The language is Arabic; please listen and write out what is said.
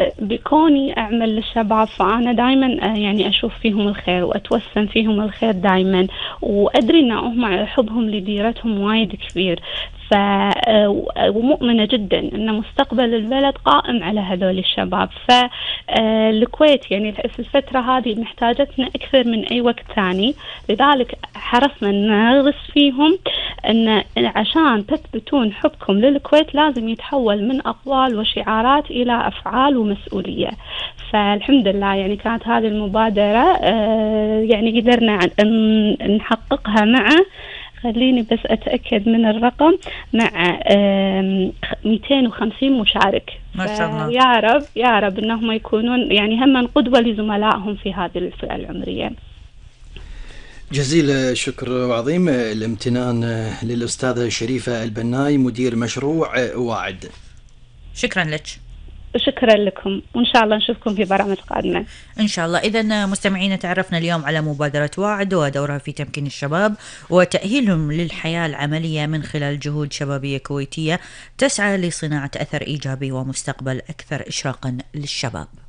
بكوني أعمل للشباب فأنا دائما يعني أشوف فيهم الخير وأتوسم فيهم الخير دائما، وأدري أن هم حبهم لديرتهم وايد كبير. ومؤمنة جدا أن مستقبل البلد قائم على هذول الشباب. فالكويت يعني في الفترة هذه محتاجتنا أكثر من أي وقت ثاني، لذلك حرصنا أن نغرس فيهم أن عشان تثبتون حبكم للكويت لازم يتحول من أقوال وشعارات إلى أفعال ومسؤولية. فالحمد لله يعني كانت هذه المبادرة يعني قدرنا أن نحققها مع، خليني بس أتأكد من الرقم، مع 250 مشارك. ما شاء الله. يا رب يا رب إنهم يكونون يعني هم قدوة لزملائهم في هذه الفئة العمرية. جزيل الشكر وعظيم الامتنان للأستاذة شريفة البناي مدير مشروع واعد. شكرا لك. شكرا لكم، وإن شاء الله نشوفكم في برامج قادمة إن شاء الله. إذن مستمعين، تعرفنا اليوم على مبادرة واعد ودورها في تمكين الشباب وتأهيلهم للحياة العملية من خلال جهود شبابية كويتية تسعى لصناعة أثر إيجابي ومستقبل أكثر إشراقا للشباب.